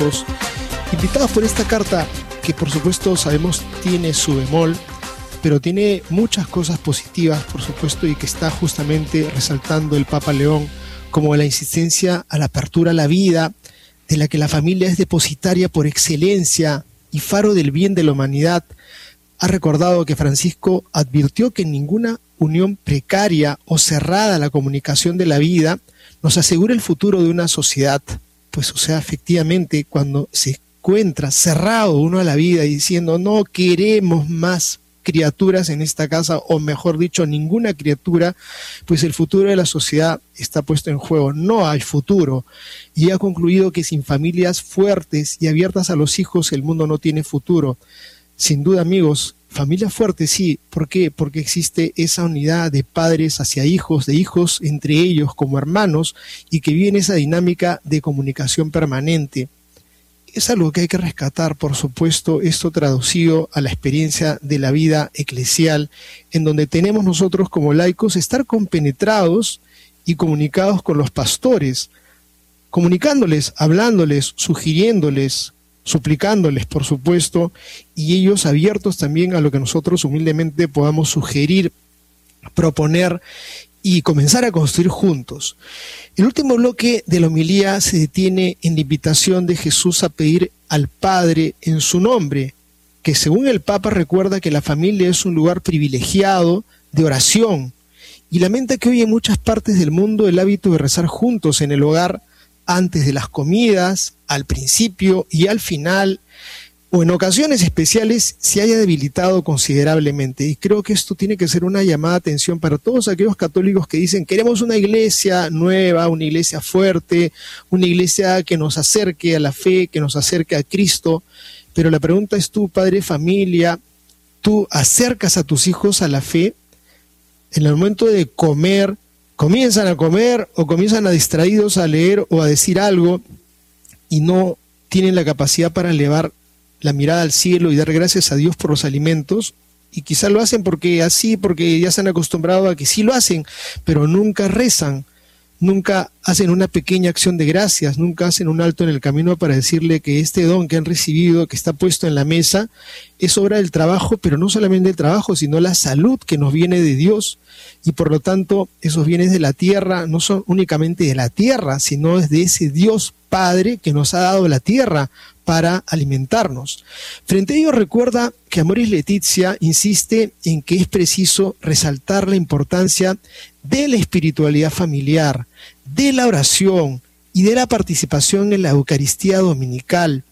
invitados por esta carta que por supuesto sabemos tiene su bemol, pero tiene muchas cosas positivas, por supuesto, y que está justamente resaltando el Papa León, como la insistencia a la apertura a la vida, de la que la familia es depositaria por excelencia y faro del bien de la humanidad. Ha recordado que Francisco advirtió que ninguna unión precaria o cerrada a la comunicación de la vida nos asegura el futuro de una sociedad. Pues, o sea, efectivamente, cuando se encuentra cerrado uno a la vida y diciendo no queremos más criaturas en esta casa, o mejor dicho, ninguna criatura, pues el futuro de la sociedad está puesto en juego. No hay futuro. Y ha concluido que sin familias fuertes y abiertas a los hijos, el mundo no tiene futuro. Sin duda, amigos, familias fuertes sí. ¿Por qué? Porque existe esa unidad de padres hacia hijos, de hijos entre ellos como hermanos, y que viene esa dinámica de comunicación permanente. Es algo que hay que rescatar, por supuesto, esto traducido a la experiencia de la vida eclesial, en donde tenemos nosotros como laicos estar compenetrados y comunicados con los pastores, comunicándoles, hablándoles, sugiriéndoles, suplicándoles, por supuesto, y ellos abiertos también a lo que nosotros humildemente podamos sugerir, proponer y comenzar a construir juntos. El último bloque de la homilía se detiene en la invitación de Jesús a pedir al Padre en su nombre, que según el Papa recuerda que la familia es un lugar privilegiado de oración, y lamenta que hoy en muchas partes del mundo el hábito de rezar juntos en el hogar antes de las comidas, al principio y al final, o en ocasiones especiales, se haya debilitado considerablemente. Y creo que esto tiene que ser una llamada de atención para todos aquellos católicos que dicen queremos una iglesia nueva, una iglesia fuerte, una iglesia que nos acerque a la fe, que nos acerque a Cristo. Pero la pregunta es tú, padre de familia, ¿tú acercas a tus hijos a la fe? En el momento de comer, comienzan a comer o comienzan a distraídos a leer o a decir algo y no tienen la capacidad para elevar la mirada al cielo y dar gracias a Dios por los alimentos, y quizá lo hacen porque ya se han acostumbrado a que sí lo hacen, pero nunca rezan, nunca hacen una pequeña acción de gracias, nunca hacen un alto en el camino para decirle que este don que han recibido, que está puesto en la mesa, es obra del trabajo, pero no solamente del trabajo, sino la salud que nos viene de Dios, y por lo tanto esos bienes de la tierra no son únicamente de la tierra, sino es de ese Dios Padre que nos ha dado la tierra para alimentarnos. Frente a ello, recuerda que Amoris Laetitia insiste en que es preciso resaltar la importancia de la espiritualidad familiar, de la oración y de la participación en la Eucaristía dominical,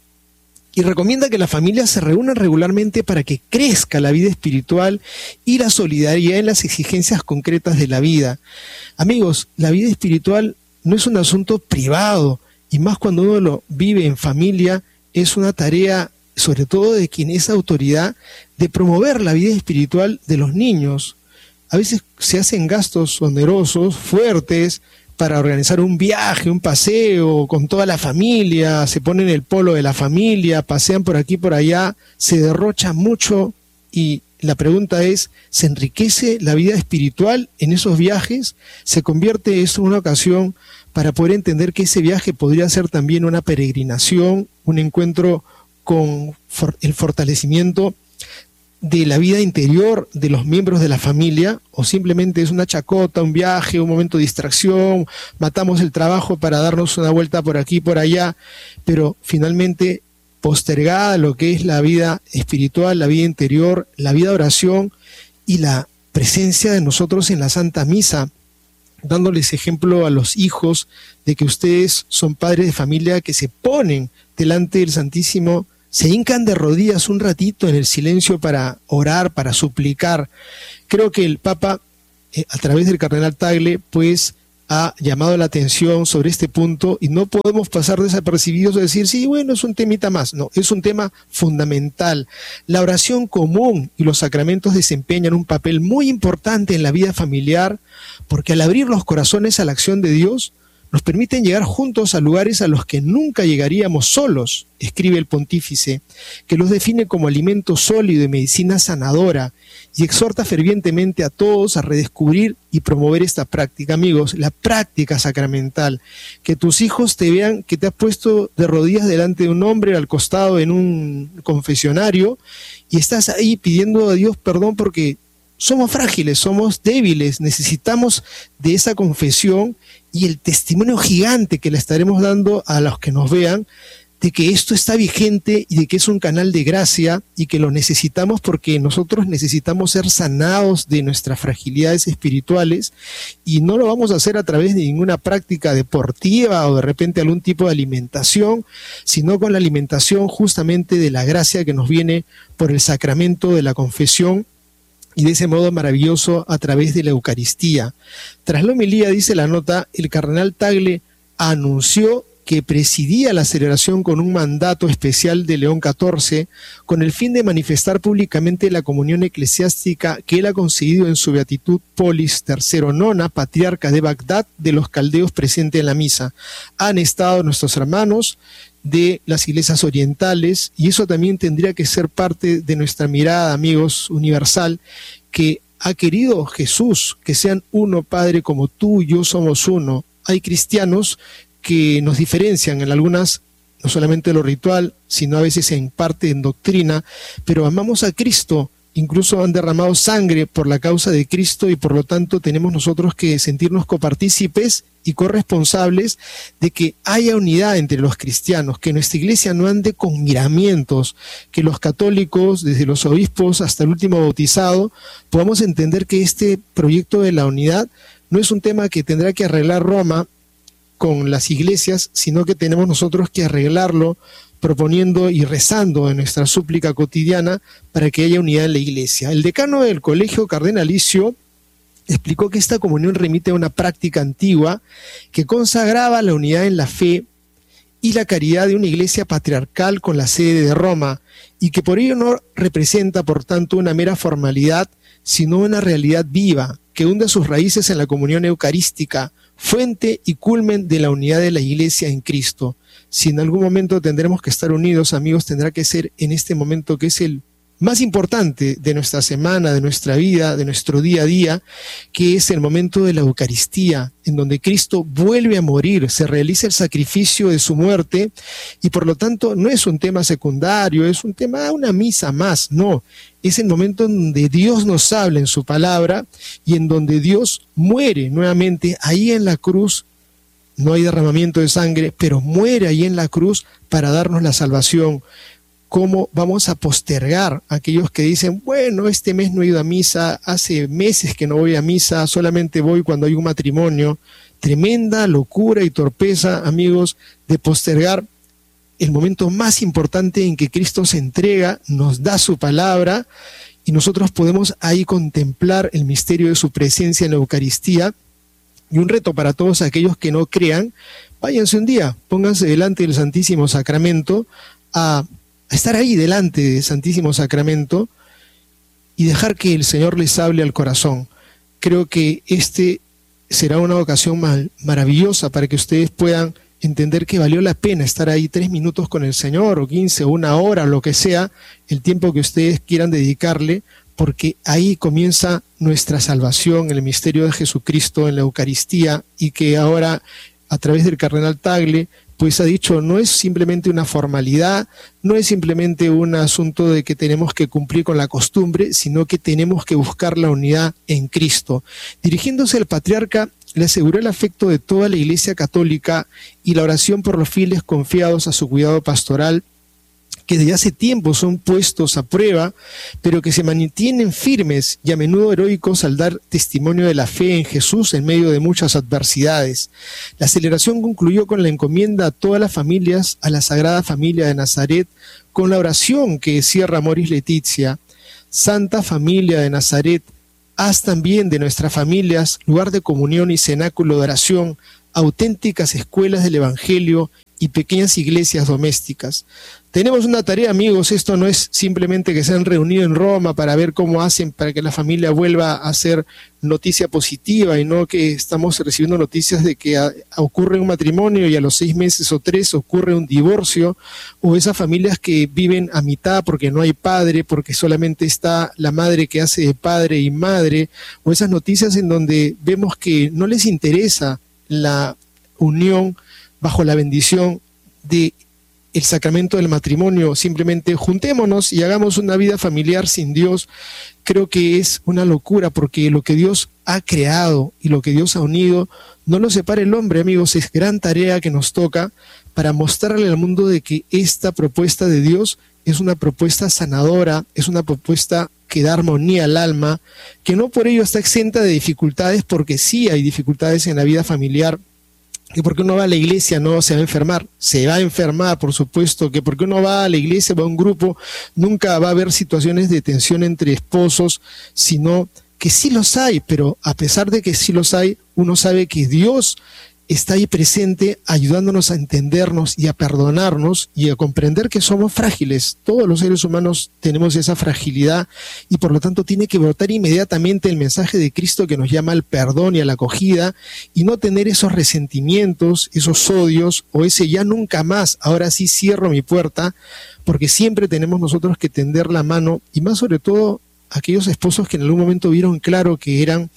y recomienda que las familias se reúnan regularmente para que crezca la vida espiritual y la solidaridad en las exigencias concretas de la vida. Amigos, la vida espiritual no es un asunto privado, y más cuando uno lo vive en familia, es una tarea, sobre todo de quien es autoridad, de promover la vida espiritual de los niños. A veces se hacen gastos onerosos, fuertes, para organizar un viaje, un paseo con toda la familia, se ponen el polo de la familia, pasean por aquí por allá, se derrocha mucho, y la pregunta es, ¿se enriquece la vida espiritual en esos viajes? ¿Se convierte esto en una ocasión para poder entender que ese viaje podría ser también una peregrinación, un encuentro con el fortalecimiento de la vida interior de los miembros de la familia, o simplemente es una chacota, un viaje, un momento de distracción, matamos el trabajo para darnos una vuelta por aquí, por allá, pero finalmente postergada lo que es la vida espiritual, la vida interior, la vida de oración y la presencia de nosotros en la Santa Misa, dándoles ejemplo a los hijos de que ustedes son padres de familia que se ponen delante del Santísimo, se hincan de rodillas un ratito en el silencio para orar, para suplicar. Creo que el Papa, a través del cardenal Tagle, pues ha llamado la atención sobre este punto, y no podemos pasar desapercibidos o decir, sí, bueno, es un temita más. No, es un tema fundamental. La oración común y los sacramentos desempeñan un papel muy importante en la vida familiar, porque al abrir los corazones a la acción de Dios, nos permiten llegar juntos a lugares a los que nunca llegaríamos solos, escribe el pontífice, que los define como alimento sólido y medicina sanadora, y exhorta fervientemente a todos a redescubrir y promover esta práctica. Amigos, la práctica sacramental, que tus hijos te vean que te has puesto de rodillas delante de un hombre al costado en un confesionario y estás ahí pidiendo a Dios perdón porque somos frágiles, somos débiles, necesitamos de esa confesión y el testimonio gigante que le estaremos dando a los que nos vean de que esto está vigente y de que es un canal de gracia y que lo necesitamos porque nosotros necesitamos ser sanados de nuestras fragilidades espirituales y no lo vamos a hacer a través de ninguna práctica deportiva o de repente algún tipo de alimentación, sino con la alimentación justamente de la gracia que nos viene por el sacramento de la confesión y de ese modo maravilloso a través de la Eucaristía. Tras la homilía, dice la nota, el cardenal Tagle anunció que presidía la celebración con un mandato especial de León XIV con el fin de manifestar públicamente la comunión eclesiástica que él ha concedido en su beatitud Polis III Nona, patriarca de Bagdad, de los caldeos presentes en la misa. Han estado nuestros hermanos de las iglesias orientales y eso también tendría que ser parte de nuestra mirada, amigos, universal, que ha querido Jesús que sean uno, Padre, como tú y yo somos uno. Hay cristianos que nos diferencian en algunas, no solamente lo ritual, sino a veces en parte en doctrina, pero amamos a Cristo, incluso han derramado sangre por la causa de Cristo y por lo tanto tenemos nosotros que sentirnos copartícipes y corresponsables de que haya unidad entre los cristianos, que nuestra iglesia no ande con miramientos, que los católicos, desde los obispos hasta el último bautizado, podamos entender que este proyecto de la unidad no es un tema que tendrá que arreglar Roma con las iglesias, sino que tenemos nosotros que arreglarlo proponiendo y rezando en nuestra súplica cotidiana para que haya unidad en la iglesia. El decano del colegio cardenalicio explicó que esta comunión remite a una práctica antigua que consagraba la unidad en la fe y la caridad de una iglesia patriarcal con la sede de Roma, y que por ello no representa, por tanto, una mera formalidad, sino una realidad viva, que hunde sus raíces en la comunión eucarística, fuente y culmen de la unidad de la iglesia en Cristo. Si en algún momento tendremos que estar unidos, amigos, tendrá que ser en este momento que es el más importante de nuestra semana, de nuestra vida, de nuestro día a día, que es el momento de la Eucaristía, en donde Cristo vuelve a morir, se realiza el sacrificio de su muerte, y por lo tanto no es un tema secundario, es un tema, una misa más, no, es el momento en donde Dios nos habla en su palabra, y en donde Dios muere nuevamente ahí en la cruz. No hay derramamiento de sangre, pero muere ahí en la cruz para darnos la salvación. ¿Cómo vamos a postergar a aquellos que dicen, bueno, este mes no he ido a misa, hace meses que no voy a misa, solamente voy cuando hay un matrimonio? Tremenda locura y torpeza, amigos, de postergar el momento más importante en que Cristo se entrega, nos da su palabra y nosotros podemos ahí contemplar el misterio de su presencia en la Eucaristía. Y un reto para todos aquellos que no crean, váyanse un día, pónganse delante del Santísimo Sacramento a estar ahí delante del Santísimo Sacramento y dejar que el Señor les hable al corazón. Creo que este será una ocasión maravillosa para que ustedes puedan entender que valió la pena estar ahí 3 minutos con el Señor, o 15, o 1 hora, lo que sea, el tiempo que ustedes quieran dedicarle, porque ahí comienza nuestra salvación, el misterio de Jesucristo en la Eucaristía, y que ahora, a través del cardenal Tagle, pues ha dicho, no es simplemente una formalidad, no es simplemente un asunto de que tenemos que cumplir con la costumbre, sino que tenemos que buscar la unidad en Cristo. Dirigiéndose al patriarca, le aseguró el afecto de toda la Iglesia Católica y la oración por los fieles confiados a su cuidado pastoral, que desde hace tiempo son puestos a prueba, pero que se mantienen firmes y a menudo heroicos al dar testimonio de la fe en Jesús en medio de muchas adversidades. La celebración concluyó con la encomienda a todas las familias, a la Sagrada Familia de Nazaret, con la oración que cierra Moris Letizia: Santa Familia de Nazaret, haz también de nuestras familias lugar de comunión y cenáculo de oración, auténticas escuelas del Evangelio y pequeñas iglesias domésticas. Tenemos una tarea, amigos, esto no es simplemente que se han reunido en Roma para ver cómo hacen para que la familia vuelva a ser noticia positiva y no que estamos recibiendo noticias de que ocurre un matrimonio y a los 6 meses o 3 ocurre un divorcio, o esas familias que viven a mitad porque no hay padre, porque solamente está la madre que hace de padre y madre, o esas noticias en donde vemos que no les interesa la unión bajo la bendición de el sacramento del matrimonio, simplemente juntémonos y hagamos una vida familiar sin Dios. Creo que es una locura, porque lo que Dios ha creado y lo que Dios ha unido no lo separa el hombre, amigos. Es gran tarea que nos toca para mostrarle al mundo de que esta propuesta de Dios es una propuesta sanadora, es una propuesta que da armonía al alma, que no por ello está exenta de dificultades, porque sí hay dificultades en la vida familiar. Que porque uno va a la iglesia no se va a enfermar, por supuesto, que porque uno va a la iglesia, va a un grupo, nunca va a haber situaciones de tensión entre esposos, sino que sí los hay, pero a pesar de que sí los hay, uno sabe que Dios está ahí presente, ayudándonos a entendernos y a perdonarnos y a comprender que somos frágiles. Todos los seres humanos tenemos esa fragilidad y por lo tanto tiene que brotar inmediatamente el mensaje de Cristo que nos llama al perdón y a la acogida, y no tener esos resentimientos, esos odios o ese ya nunca más, ahora sí cierro mi puerta, porque siempre tenemos nosotros que tender la mano, y más sobre todo aquellos esposos que en algún momento vieron claro que eran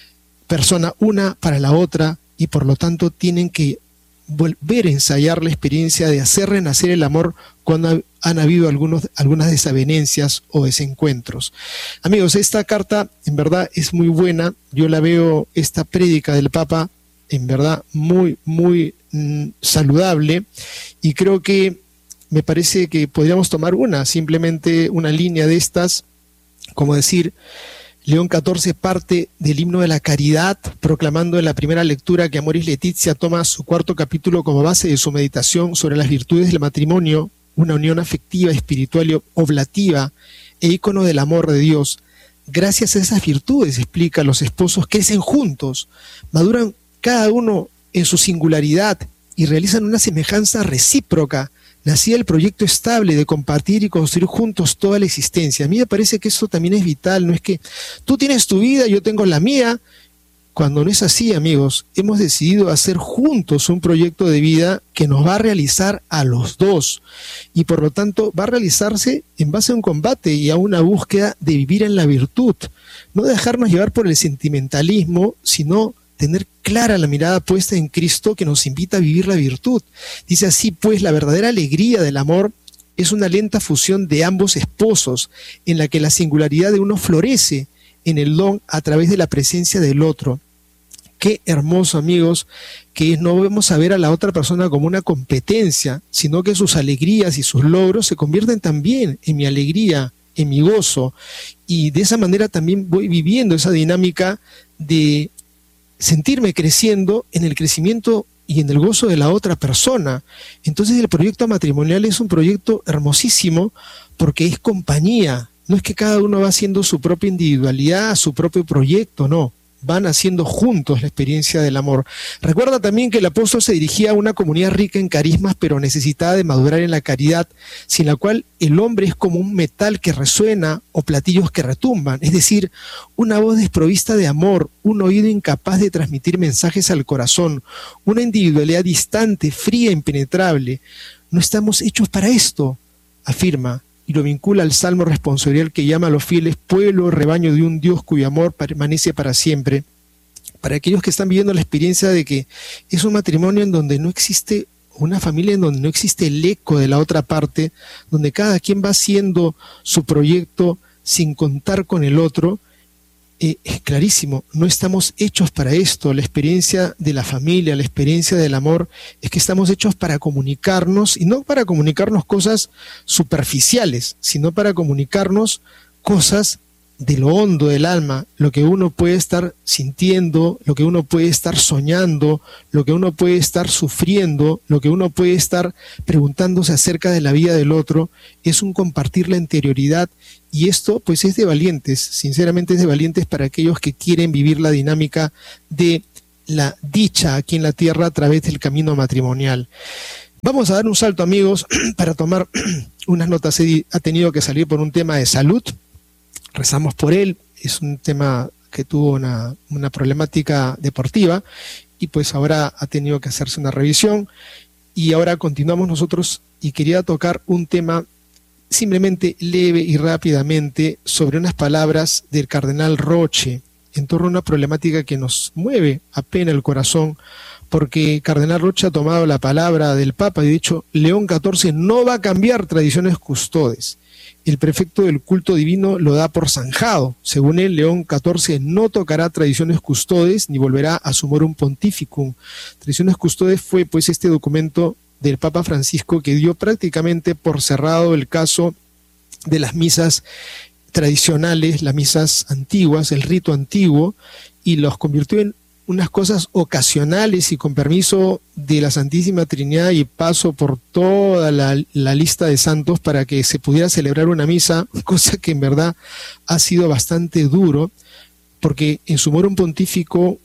persona una para la otra, y por lo tanto tienen que volver a ensayar la experiencia de hacer renacer el amor cuando han habido algunas desavenencias o desencuentros. Amigos, esta carta en verdad es muy buena. Yo la veo, esta prédica del Papa, en verdad muy, muy saludable, y creo que me parece que podríamos tomar simplemente una línea de estas, como decir, León XIV parte del himno de la caridad, proclamando en la primera lectura que Amoris Laetitia toma su 4º capítulo como base de su meditación sobre las virtudes del matrimonio, una unión afectiva, espiritual y oblativa e ícono del amor de Dios. Gracias a esas virtudes, explica, los esposos crecen juntos, maduran cada uno en su singularidad y realizan una semejanza recíproca, nacía el proyecto estable de compartir y construir juntos toda la existencia. A mí me parece que eso también es vital, no es que tú tienes tu vida, yo tengo la mía, cuando no es así, amigos. Hemos decidido hacer juntos un proyecto de vida que nos va a realizar a los dos, y por lo tanto va a realizarse en base a un combate y a una búsqueda de vivir en la virtud, no dejarnos llevar por el sentimentalismo, sino tener clara la mirada puesta en Cristo, que nos invita a vivir la virtud. Dice así, pues, la verdadera alegría del amor es una lenta fusión de ambos esposos, en la que la singularidad de uno florece en el don a través de la presencia del otro. Qué hermoso, amigos, que no vemos a ver a la otra persona como una competencia, sino que sus alegrías y sus logros se convierten también en mi alegría, en mi gozo, y de esa manera también voy viviendo esa dinámica de sentirme creciendo en el crecimiento y en el gozo de la otra persona. Entonces el proyecto matrimonial es un proyecto hermosísimo, porque es compañía. No es que cada uno va haciendo su propia individualidad, su propio proyecto, no. Van haciendo juntos la experiencia del amor. Recuerda también que el apóstol se dirigía a una comunidad rica en carismas, pero necesitada de madurar en la caridad, sin la cual el hombre es como un metal que resuena o platillos que retumban, es decir, una voz desprovista de amor, un oído incapaz de transmitir mensajes al corazón, una individualidad distante, fría, impenetrable. No estamos hechos para esto, afirma, y lo vincula al salmo responsorial que llama a los fieles pueblo, rebaño de un Dios cuyo amor permanece para siempre. Para aquellos que están viviendo la experiencia de que es un matrimonio en donde no existe, una familia en donde no existe el eco de la otra parte, donde cada quien va haciendo su proyecto sin contar con el otro, es clarísimo, no estamos hechos para esto. La experiencia de la familia, la experiencia del amor, es que estamos hechos para comunicarnos, y no para comunicarnos cosas superficiales, sino para comunicarnos cosas de lo hondo del alma, lo que uno puede estar sintiendo, lo que uno puede estar soñando, lo que uno puede estar sufriendo, lo que uno puede estar preguntándose acerca de la vida del otro. Es un compartir la interioridad, y esto pues es de valientes, sinceramente es de valientes para aquellos que quieren vivir la dinámica de la dicha aquí en la tierra a través del camino matrimonial. Vamos a dar un salto, amigos, para tomar unas notas. Eddie ha tenido que salir por un tema de salud. Rezamos por él. Es un tema que tuvo una problemática deportiva y pues ahora ha tenido que hacerse una revisión. Y ahora continuamos nosotros y quería tocar un tema simplemente leve y rápidamente sobre unas palabras del cardenal Roche en torno a una problemática que nos mueve apenas el corazón, porque Cardenal Roche ha tomado la palabra del Papa y ha dicho: León XIV no va a cambiar tradiciones custodes. El prefecto del culto divino lo da por zanjado. Según él, León XIV no tocará tradiciones custodes ni volverá a Summorum Pontificum. Tradiciones custodes fue pues este documento del Papa Francisco que dio prácticamente por cerrado el caso de las misas tradicionales, las misas antiguas, el rito antiguo, y los convirtió en unas cosas ocasionales y con permiso de la Santísima Trinidad y paso por toda la lista de santos para que se pudiera celebrar una misa, cosa que en verdad ha sido bastante duro, porque en Summorum Pontificum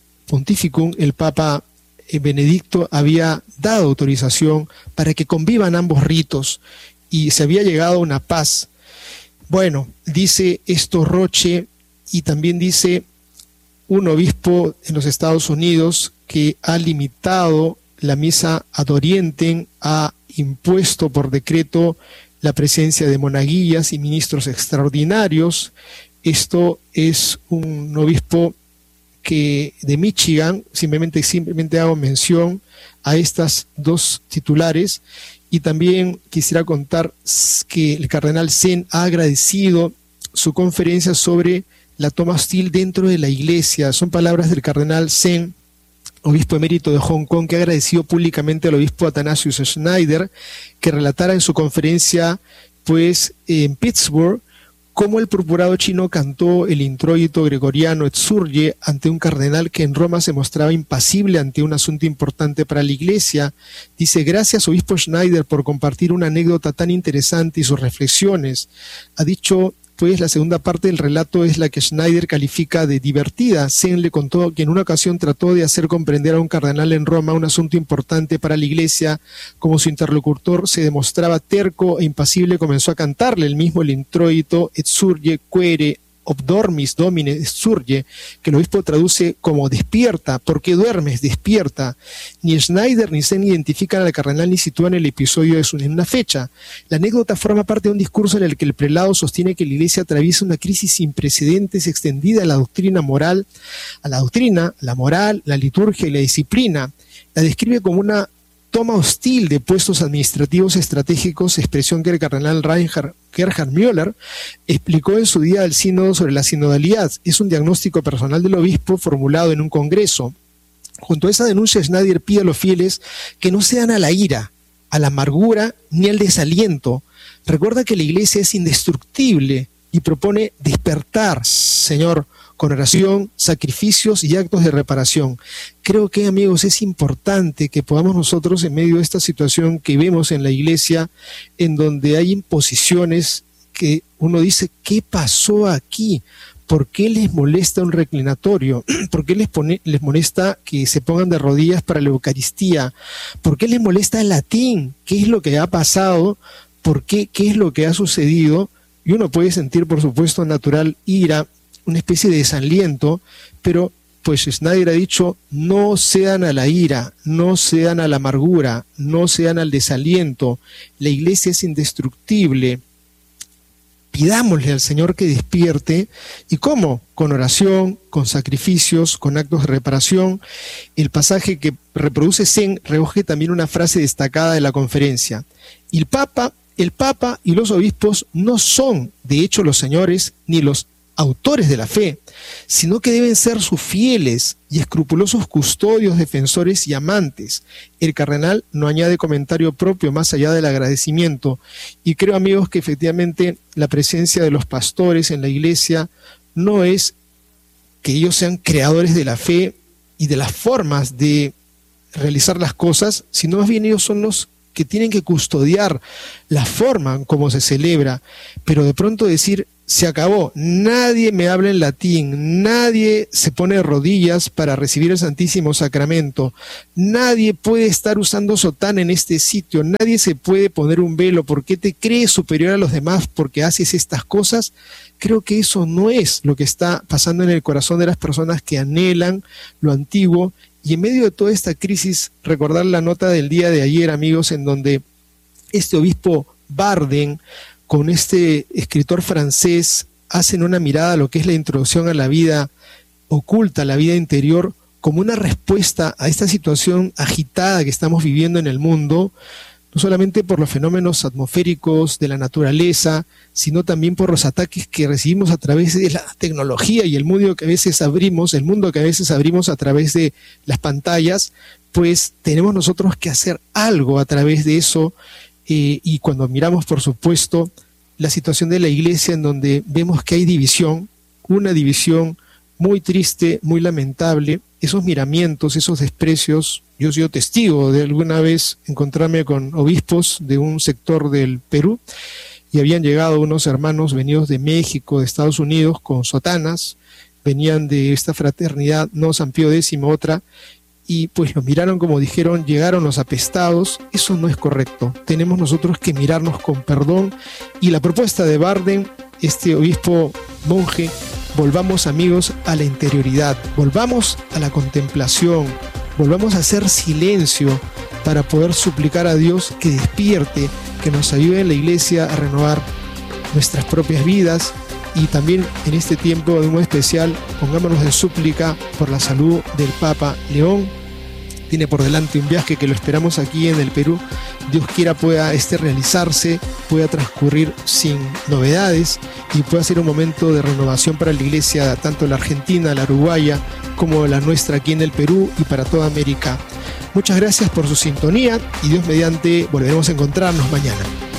el Papa Benedicto había dado autorización para que convivan ambos ritos y se había llegado a una paz. Bueno, dice esto Roche, y también dice un obispo en los Estados Unidos que ha limitado la misa ad orientem, ha impuesto por decreto la presencia de monaguillas y ministros extraordinarios. Esto es un obispo que de Michigan, simplemente hago mención a estas dos titulares. Y también quisiera contar que el cardenal Zen ha agradecido su conferencia sobre la toma hostil dentro de la iglesia. Son palabras del cardenal Zen, obispo emérito de Hong Kong, que ha agradecido públicamente al obispo Athanasius Schneider que relatara en su conferencia pues en Pittsburgh cómo el purpurado chino cantó el introito gregoriano Exsurge ante un cardenal que en Roma se mostraba impasible ante un asunto importante para la iglesia. Dice: gracias, obispo Schneider, por compartir una anécdota tan interesante y sus reflexiones. Ha dicho pues la segunda parte del relato es la que Schneider califica de divertida. Zen le contó que en una ocasión trató de hacer comprender a un cardenal en Roma un asunto importante para la iglesia. Como su interlocutor se demostraba terco e impasible, comenzó a cantarle el mismo el introito Exsurge quere obdormis domine exsurge, que el obispo traduce como despierta. ¿Por qué duermes? Despierta. Ni Schneider ni Zen identifican al cardenal ni sitúan el episodio en una fecha. La anécdota forma parte de un discurso en el que el prelado sostiene que la iglesia atraviesa una crisis sin precedentes extendida a la doctrina moral, la moral, la liturgia y la disciplina. La describe como una toma hostil de puestos administrativos estratégicos, expresión que el cardenal Gerhard Müller explicó en su día del sínodo sobre la sinodalidad. Es un diagnóstico personal del obispo formulado en un congreso. Junto a esa denuncia, Schneider pide a los fieles que no sean a la ira, a la amargura ni al desaliento. Recuerda que la iglesia es indestructible y propone despertar, Señor, con oración, sacrificios y actos de reparación. Creo que, amigos, es importante que podamos nosotros, en medio de esta situación que vemos en la iglesia, en donde hay imposiciones que uno dice: ¿qué pasó aquí? ¿Por qué les molesta un reclinatorio? ¿Por qué les molesta que se pongan de rodillas para la Eucaristía? ¿Por qué les molesta el latín? ¿Qué es lo que ha pasado? ¿Por qué? ¿Qué es lo que ha sucedido? Y uno puede sentir, por supuesto, natural ira, una especie de desaliento, pero pues Schneider ha dicho: no sean a la ira, no sean a la amargura, no sean al desaliento. La iglesia es indestructible. Pidámosle al Señor que despierte. ¿Y cómo? Con oración, con sacrificios, con actos de reparación. El pasaje que reproduce Zen recoge también una frase destacada de la conferencia. El Papa y los obispos no son, de hecho, los señores ni los autores de la fe, sino que deben ser sus fieles y escrupulosos custodios, defensores y amantes. El cardenal no añade comentario propio más allá del agradecimiento, y creo, amigos, que efectivamente la presencia de los pastores en la iglesia no es que ellos sean creadores de la fe y de las formas de realizar las cosas, sino más bien ellos son los que tienen que custodiar la forma en cómo se celebra, pero de pronto decir, se acabó, nadie me habla en latín, nadie se pone de rodillas para recibir el Santísimo Sacramento, nadie puede estar usando sotana en este sitio, nadie se puede poner un velo, ¿por qué te crees superior a los demás porque haces estas cosas? Creo que eso no es lo que está pasando en el corazón de las personas que anhelan lo antiguo. Y en medio de toda esta crisis, recordar la nota del día de ayer, amigos, en donde este obispo Barden, con este escritor francés, hacen una mirada a lo que es la introducción a la vida oculta, a la vida interior, como una respuesta a esta situación agitada que estamos viviendo en el mundo, no solamente por los fenómenos atmosféricos de la naturaleza, sino también por los ataques que recibimos a través de la tecnología y el mundo que a veces abrimos, a través de las pantallas. Pues tenemos nosotros que hacer algo a través de eso, y cuando miramos, por supuesto, la situación de la iglesia, en donde vemos que hay división, una división muy triste, muy lamentable, esos miramientos, esos desprecios. Yo he sido testigo de alguna vez encontrarme con obispos de un sector del Perú, y habían llegado unos hermanos venidos de México, de Estados Unidos, con sotanas, venían de esta fraternidad, no San Pío X, otra, y pues los miraron como dijeron, llegaron los apestados. Eso no es correcto, tenemos nosotros que mirarnos con perdón. Y la propuesta de Barden, este obispo monje, volvamos, amigos, a la interioridad, volvamos a la contemplación, volvamos a hacer silencio para poder suplicar a Dios que despierte, que nos ayude en la iglesia a renovar nuestras propias vidas. Y también en este tiempo de un especial, pongámonos de súplica por la salud del Papa León. Tiene por delante un viaje que lo esperamos aquí en el Perú. Dios quiera pueda realizarse, pueda transcurrir sin novedades y pueda ser un momento de renovación para la iglesia, tanto la argentina, la uruguaya, como la nuestra aquí en el Perú y para toda América. Muchas gracias por su sintonía y Dios mediante volveremos a encontrarnos mañana.